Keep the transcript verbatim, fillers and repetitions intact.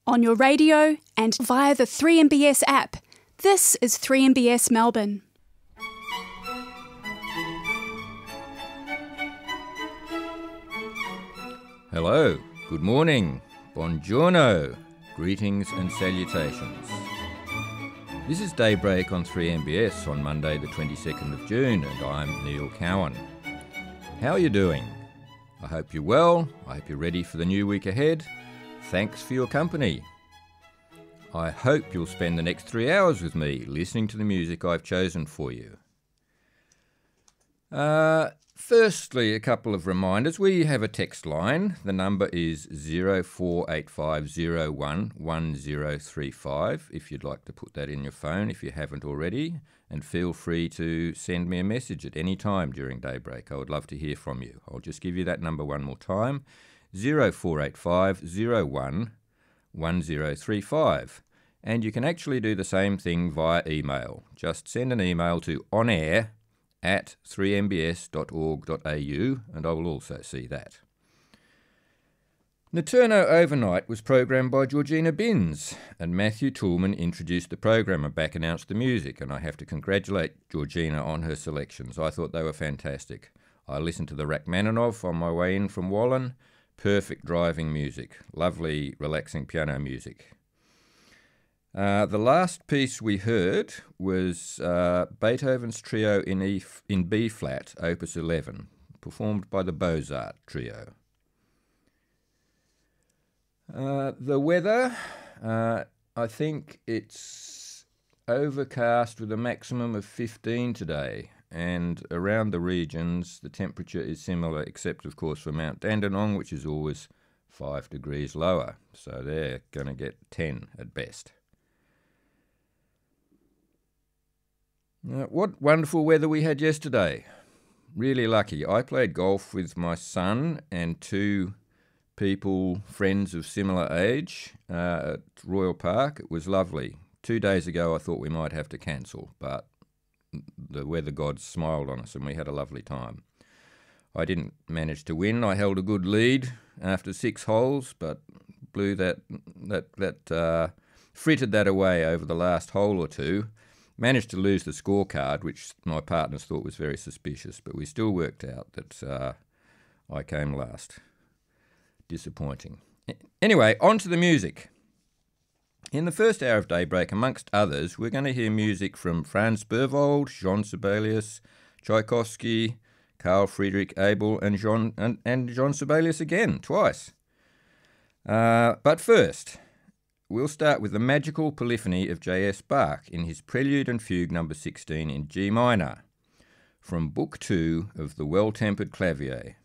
on your radio and via the three M B S app. This is three M B S Melbourne. Hello, good morning, buongiorno, greetings and salutations. This is Daybreak on three M B S on Monday the twenty-second of June, and I'm Neil Cowan. How are you doing? I hope you're well, I hope you're ready for the new week ahead. Thanks for your company. I hope you'll spend the next three hours with me listening to the music I've chosen for you. Uh, firstly, a couple of reminders. We have a text line. The number is zero four eight five zero one one zero three five if you'd like to put that in your phone if you haven't already. And feel free to send me a message at any time during Daybreak. I would love to hear from you. I'll just give you that number one more time. zero four eight five zero one one zero three five. And you can actually do the same thing via email. Just send an email to onair at three m b s dot org dot a u and I will also see that. Naturno Overnight was programmed by Georgina Binns, and Matthew Toolman introduced the program and back announced the music, and I have to congratulate Georgina on her selections. I thought they were fantastic. I listened to the Rachmaninoff on my way in from Wallen. Perfect driving music, lovely relaxing piano music. Uh, the last piece we heard was uh, Beethoven's Trio in, e, in B-flat, Opus eleven, performed by the Beaux-Arts Trio. Uh, the weather, uh, I think it's overcast with a maximum of fifteen today, and around the regions the temperature is similar, except of course for Mount Dandenong, which is always five degrees lower, so they're going to get ten at best. Uh, what wonderful weather we had yesterday. Really lucky. I played golf with my son and two people, friends of similar age, uh, at Royal Park. It was lovely. Two days ago I thought we might have to cancel, but the weather gods smiled on us and we had a lovely time. I didn't manage to win. I held a good lead after six holes, but blew that, that, that uh, frittered that away over the last hole or two. Managed to lose the scorecard, which my partners thought was very suspicious, but we still worked out that uh, I came last. Disappointing. Anyway, on to the music. In the first hour of Daybreak, amongst others, we're going to hear music from Franz Berwald, Jean Sibelius, Tchaikovsky, Carl Friedrich Abel, and Jean, and, and Jean Sibelius again, twice. Uh, but first, we'll start with the magical polyphony of J S Bach in his Prelude and Fugue number sixteen in G minor, from Book two of the Well-Tempered Clavier.